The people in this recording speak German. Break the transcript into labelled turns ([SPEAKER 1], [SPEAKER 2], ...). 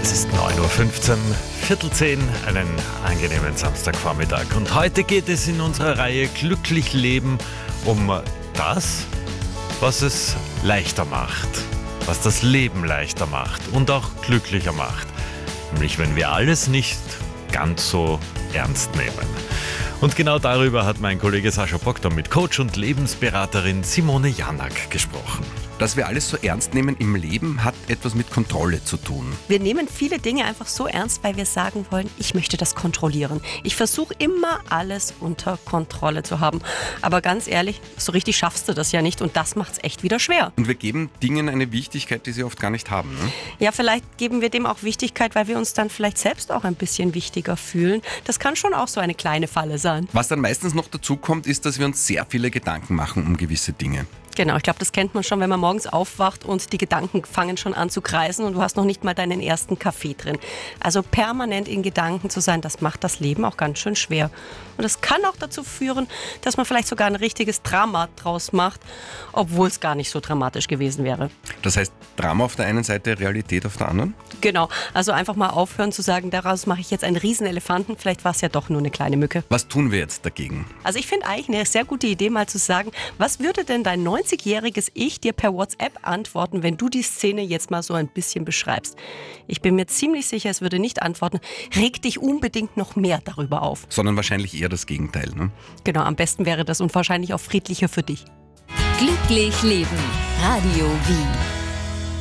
[SPEAKER 1] Es ist 9.15 Uhr, Viertel 10, einen angenehmen Samstagvormittag. Und heute geht es in unserer Reihe Glücklich Leben um das, was es leichter macht, was das Leben leichter macht und auch glücklicher macht. Nämlich wenn wir alles nicht ganz so ernst nehmen. Und genau darüber hat mein Kollege Sascha Proctor mit Coach und Lebensberaterin Simone Janak gesprochen.
[SPEAKER 2] Dass wir alles so ernst nehmen im Leben, hat etwas mit Kontrolle zu tun.
[SPEAKER 3] Wir nehmen viele Dinge einfach so ernst, weil wir sagen wollen, ich möchte das kontrollieren. Ich versuche immer, alles unter Kontrolle zu haben. Aber ganz ehrlich, so richtig schaffst du das ja nicht und das macht es echt wieder schwer.
[SPEAKER 2] Und wir geben Dingen eine Wichtigkeit, die sie oft gar nicht haben. Ne?
[SPEAKER 3] Ja, vielleicht geben wir dem auch Wichtigkeit, weil wir uns dann vielleicht selbst auch ein bisschen wichtiger fühlen. Das kann schon auch so eine kleine Falle sein.
[SPEAKER 2] Was dann meistens noch dazu kommt, ist, dass wir uns sehr viele Gedanken machen um gewisse Dinge.
[SPEAKER 3] Genau, ich glaube, das kennt man schon, wenn man morgens aufwacht und die Gedanken fangen schon an zu kreisen und du hast noch nicht mal deinen ersten Kaffee drin. Also permanent in Gedanken zu sein, das macht das Leben auch ganz schön schwer. Und das kann auch dazu führen, dass man vielleicht sogar ein richtiges Drama draus macht, obwohl es gar nicht so dramatisch gewesen wäre.
[SPEAKER 2] Das heißt, Drama auf der einen Seite, Realität auf der anderen?
[SPEAKER 3] Genau, also einfach mal aufhören zu sagen, daraus mache ich jetzt einen Riesenelefanten, vielleicht war es ja doch nur eine kleine Mücke.
[SPEAKER 2] Was tun wir jetzt dagegen?
[SPEAKER 3] Also ich finde eigentlich eine sehr gute Idee, mal zu sagen, was würde denn dein 90-jähriges Ich dir per WhatsApp antworten, wenn du die Szene jetzt mal so ein bisschen beschreibst? Ich bin mir ziemlich sicher, es würde nicht antworten, reg dich unbedingt noch mehr darüber auf.
[SPEAKER 2] Sondern wahrscheinlich eher das Gegenteil. Ne?
[SPEAKER 3] Genau, am besten wäre das und wahrscheinlich auch friedlicher für dich.
[SPEAKER 4] Glücklich leben. Radio Wien.